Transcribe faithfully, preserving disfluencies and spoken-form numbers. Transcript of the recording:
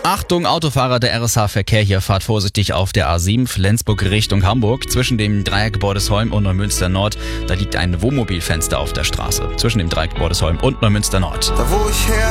Achtung, Autofahrer, der R S H-Verkehr hier, fahrt vorsichtig auf der A sieben, Flensburg Richtung Hamburg. Zwischen dem Dreieck Bordesholm und Neumünster Nord, da liegt ein Wohnmobilfenster auf der Straße. Zwischen dem Dreieck Bordesholm und Neumünster Nord. Da wo ich her